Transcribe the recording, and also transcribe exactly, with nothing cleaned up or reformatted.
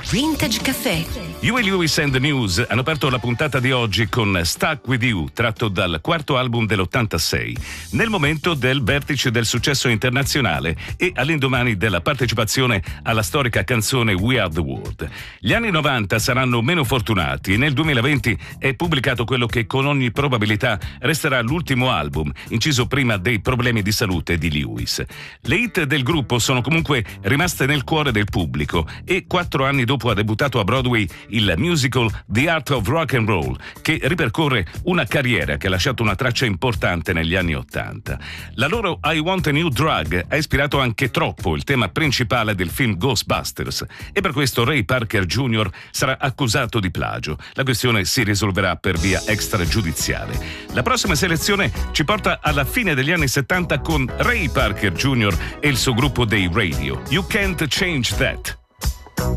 Vintage Caffè. Huey Lewis and the News hanno aperto la puntata di oggi con Stuck With You, tratto dal quarto album dell'ottantasei, nel momento del vertice del successo internazionale e all'indomani della partecipazione alla storica canzone We Are The World. Gli anni novanta saranno meno fortunati e nel duemilaventi è pubblicato quello che con ogni probabilità resterà l'ultimo album, inciso prima dei problemi di salute di Lewis. Le hit del gruppo sono comunque rimaste nel cuore del pubblico e quattro anni dopo ha debuttato a Broadway il musical The Art of Rock and Roll, che ripercorre una carriera che ha lasciato una traccia importante negli anni Ottanta. La loro I Want a New Drug ha ispirato anche troppo il tema principale del film Ghostbusters e per questo Ray Parker Junior sarà accusato di plagio. La questione si risolverà per via extragiudiziale. La prossima selezione ci porta alla fine degli anni settanta con Ray Parker Junior e il suo gruppo dei Radio. You Can't Change That.